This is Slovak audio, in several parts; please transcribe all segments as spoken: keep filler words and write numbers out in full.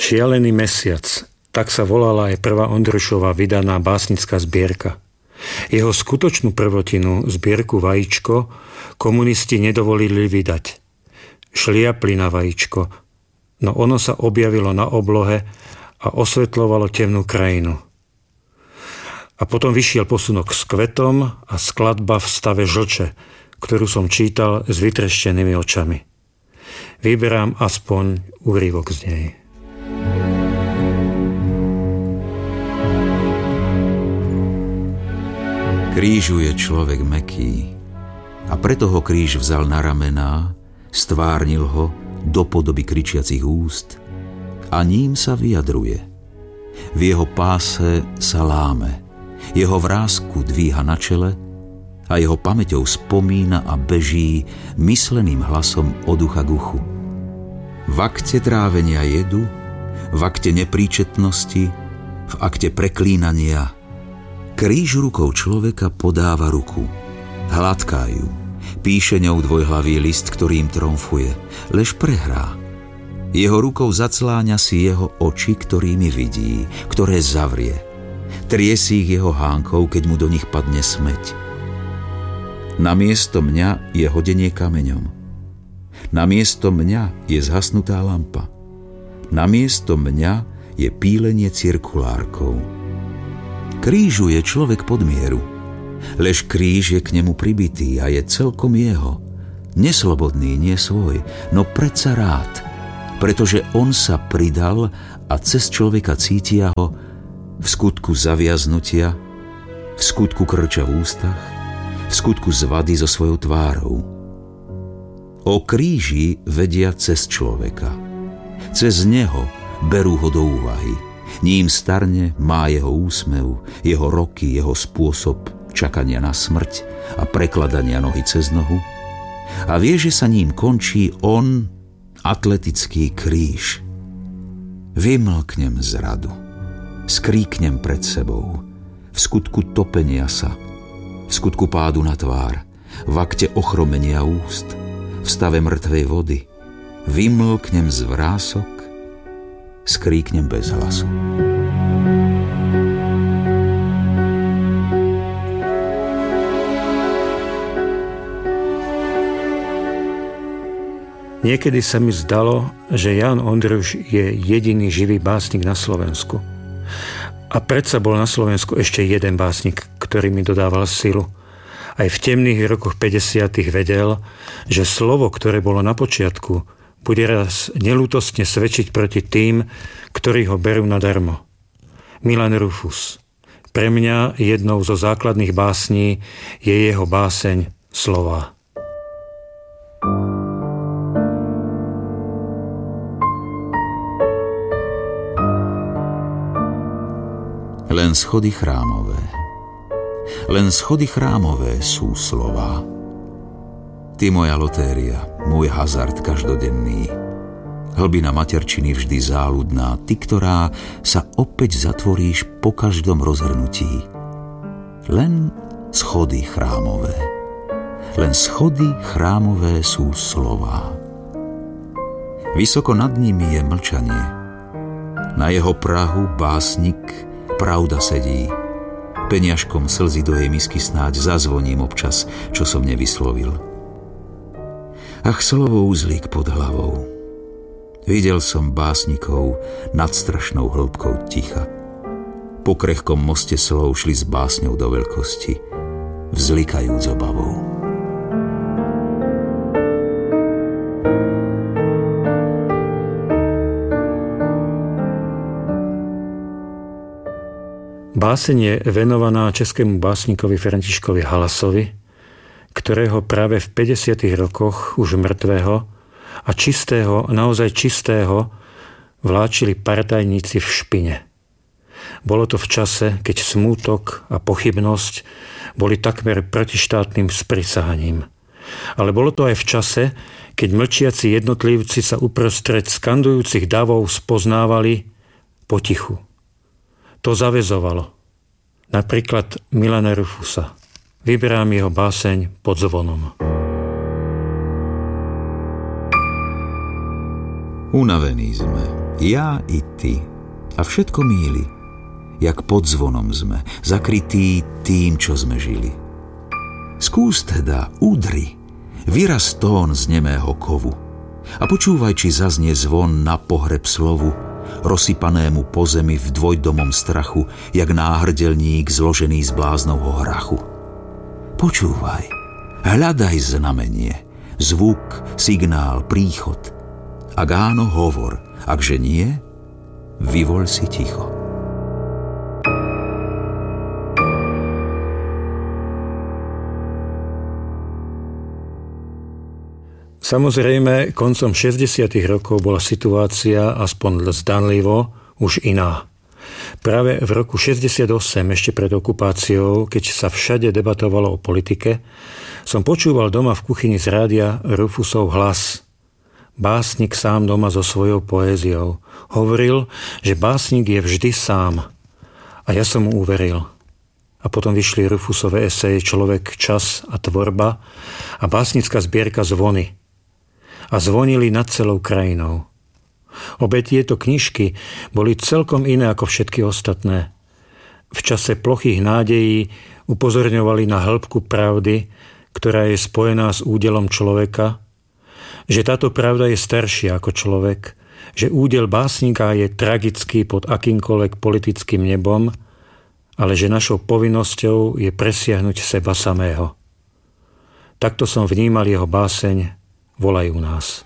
Šialený mesiac, tak sa volala aj prvá Ondrušová vydaná básnická zbierka. Jeho skutočnú prvotinu, zbierku Vajíčko, komunisti nedovolili vydať. Šliapli na vajíčko, no ono sa objavilo na oblohe a osvetľovalo temnú krajinu. A potom vyšiel posunok s kvetom a skladba v stave žlče, ktorú som čítal s vytreštenými očami. Vyberám aspoň úryvok z nej. Krížu je človek mäkký a preto ho kríž vzal na ramená, stvárnil ho do podoby kričiacich úst a ním sa vyjadruje. V jeho páse sa láme, jeho vrásku dvíha na čele a jeho pamäťou spomína a beží mysleným hlasom od ucha k uchu. V akte trávenia jedu, v akte nepríčetnosti, v akte preklínania kríž rukou človeka podáva ruku, hladká ju, píše ňou dvojhlavý list, ktorým tromfuje, lež prehrá. Jeho rukou zacláňa si jeho oči, ktorými vidí, ktoré zavrie. Triesí ich jeho hánkou, keď mu do nich padne smäť. Namiesto mňa je hodenie kameňom. Namiesto mňa je zhasnutá lampa. Namiesto mňa je pílenie cirkulárkou. Krížu je človek pod mieru, lež kríž je k nemu pribitý a je celkom jeho. Neslobodný, nie svoj, no predsa rád, pretože on sa pridal a cez človeka cítia ho v skutku zaviaznutia, v skutku krča v ústach, v skutku zvady so svojou tvárou. O kríži vedia cez človeka. Cez neho berú ho do úvahy. Ním starne, má jeho úsmev, jeho roky, jeho spôsob čakania na smrť a prekladania nohy cez nohu. A vie, že sa ním končí on, atletický kríž. Vymlknem zradu, skríknem pred sebou, v skutku topenia sa, v skutku pádu na tvár, v akte ochromenia úst, v stave mŕtvej vody. Vymlknem z vrások, skríknem bez hlasu. Niekedy sa mi zdalo, že Ján Ondruš je jediný živý básnik na Slovensku. A predsa bol na Slovensku ešte jeden básnik, ktorý mi dodával silu. Aj v temných rokoch päťdesiatych vedel, že slovo, ktoré bolo na počiatku, bude raz neľútostne svedčiť proti tým, ktorí ho berú nadarmo. Milan Rufus. Pre mňa jednou zo základných básní je jeho báseň Slová. Len schody chrámové. Len schody chrámové sú slová. Ty moja lotéria, môj hazard každodenný. Hlbina materčiny vždy záľudná, ty, ktorá sa opäť zatvoríš po každom rozhrnutí. Len schody chrámové. Len schody chrámové sú slová. Vysoko nad nimi je mlčanie. Na jeho prahu básnik pravda sedí. Peniažkom slzy do jej misky snáď zazvoním občas, čo som nevyslovil. Ach, slovo uzlík pod hlavou. Videl som básnikov nad strašnou hĺbkou ticha. Po krehkom moste slov šli s básňou do veľkosti, vzlikajúc obavou. Báseň je venovaná českému básnikovi Františkovi Halasovi, ktorého práve v päťdesiatych rokoch už mŕtvého a čistého, naozaj čistého, vláčili partajníci v špine. Bolo to v čase, keď smútok a pochybnosť boli takmer protištátnym sprisahaním. Ale bolo to aj v čase, keď mlčiaci jednotlivci sa uprostred skandujúcich davov spoznávali potichu. To zaväzovalo. Napríklad Milana Rufusa. Vyberám jeho báseň Pod zvonom. Unavení sme. Ja i ty. A všetko míli. Jak pod zvonom sme, zakrytí tým, čo sme žili. Skús teda, udri, vyraz tón z nemého kovu a počúvaj, či zaznie zvon na pohreb slovu, rozsypanému po zemi v dvojdomom strachu, jak náhrdelník zložený z bláznovho hrachu. Počúvaj, hľadaj znamenie, zvuk, signál, príchod. Ak áno, hovor, akže nie, vyvoľ si ticho. Samozrejme, koncom šesťdesiatych rokov bola situácia, aspoň zdanlivo, už iná. Práve v roku šesťdesiatosem, ešte pred okupáciou, keď sa všade debatovalo o politike, som počúval doma v kuchyni z rádia Rufusov hlas. Básnik sám doma so svojou poéziou. Hovoril, že básnik je vždy sám. A ja som mu uveril. A potom vyšli Rufusové eseje Človek, čas a tvorba a básnická zbierka Zvony. A zvonili nad celou krajinou. Obe tieto knižky boli celkom iné ako všetky ostatné. V čase plochých nádejí upozorňovali na hĺbku pravdy, ktorá je spojená s údelom človeka, že táto pravda je staršia ako človek, že údel básnika je tragický pod akýmkoľvek politickým nebom, ale že našou povinnosťou je presiahnuť seba samého. Takto som vnímal jeho báseň Volajú nás.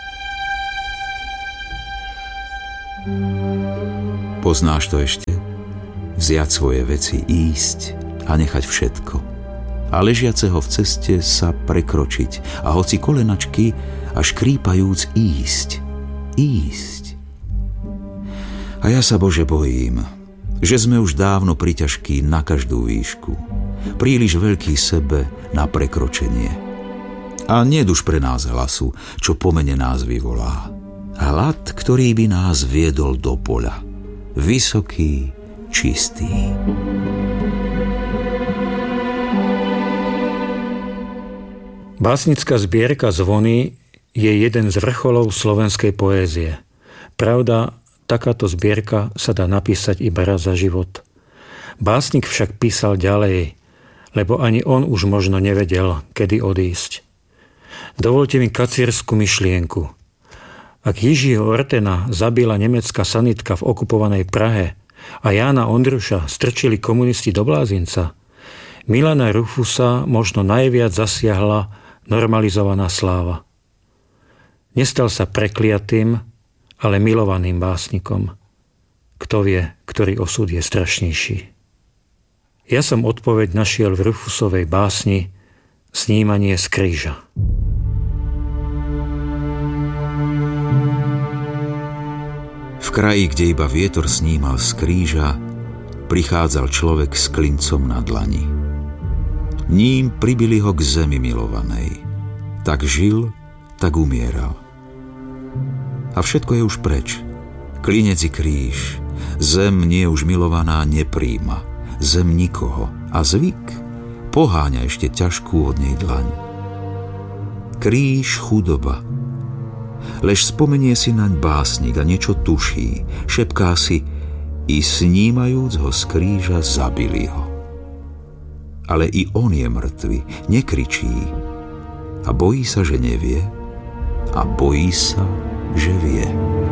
Poznáš to ešte? Vziať svoje veci, ísť a nechať všetko. A ležiaceho v ceste sa prekročiť a hoci kolenačky a škrípajúc ísť. Ísť. A ja sa, Bože, bojím, že sme už dávno priťažkí na každú výšku. Príliš veľký sebe na prekročenie. A nieduž pre nás hlasu, čo pomene nás vyvolá. Hlad, ktorý by nás viedol do poľa. Vysoký, čistý. Básnická zbierka Zvony je jeden z vrcholov slovenskej poézie. Pravda, takáto zbierka sa dá napísať iba raz za život. Básnik však písal ďalej, lebo ani on už možno nevedel, kedy odísť. Dovolte mi kacierskú myšlienku. Ak Jiřího Ortena zabila nemecká sanitka v okupovanej Prahe a Jána Ondruša strčili komunisti do blázinca, Milana Rufusa možno najviac zasiahla normalizovaná sláva. Nestal sa prekliatým, ale milovaným básnikom. Kto vie, ktorý osud je strašnejší. Ja som odpoveď našiel v Rufusovej básni Snímanie z kríža. V kraji, kde iba vietor snímal z kríža, prichádzal človek s klincom na dlani. Ním pribili ho k zemi milovanej. Tak žil, tak umieral. A všetko je už preč. Klinec i kríž. Zem nie už milovaná nepríjma. Zem nikoho. A zvyk poháňa ešte ťažkú od nej dlaň. Kríž chudoba. Lež spomenie si naň básnik a niečo tuší. Šepká si, i snímajúc ho z kríža zabili ho. Ale i on je mŕtvy, nekričí. A bojí sa, že nevie. A bojí sa, že vie.